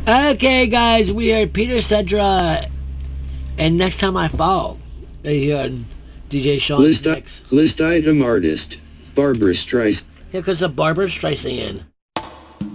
Okay, guys, we are Peter Cedra, and Next Time I Fall. Here on DJ Sean's Mix. List item artist, Barbara Streisand. Here comes a Barbara Streisand.